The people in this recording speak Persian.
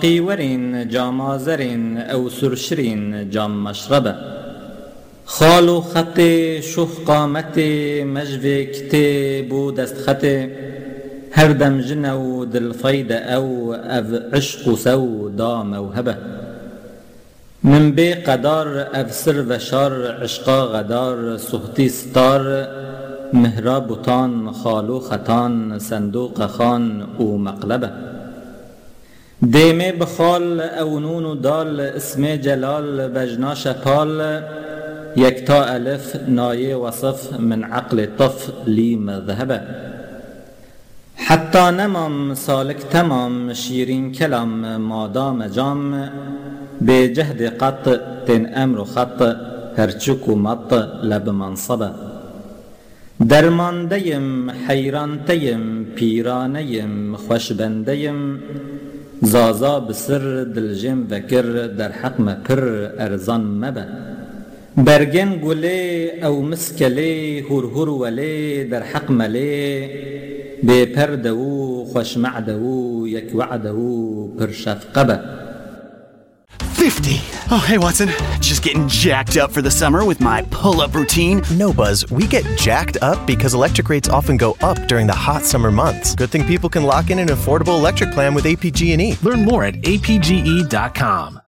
قيورين جام آزرين أو سرشرين جام مشربة خالو خطي شوخ قامتي مجوي كتي بو دست خطي هر دم جنو دل فايدة أو عشق سو دا موهبة من بي قدار أفسر وشار عشقا غدار صحتي ستار مهراب طان خالو خطان صندوق خان او مقلبه ديمي بخال او نون و دال اسم جلال بجنا شپال يكتا ألف ناي وصف من عقل طف لي مذهبه حتى نمام سالك تمام شيرين كلام مادام جام بجهد قط تن أمر خط هرچك مط لب منصبه درمانده‌یم حیرانته‌یم پیرانه‌یم خوشبنده‌یم زازا بسر دلجم وکر در حق مپر ارزان مبه برگن گله او مسکله هر وله در حق مله بپردو خوش معدو یک وعدو پر شفقبه 50. Oh, hey, Watson. Just getting jacked up for the summer with my pull-up routine. No, Buzz. We get jacked up because electric rates often go up during the hot summer months. Good thing people can lock in an affordable electric plan with APG&E. Learn more at apge.com.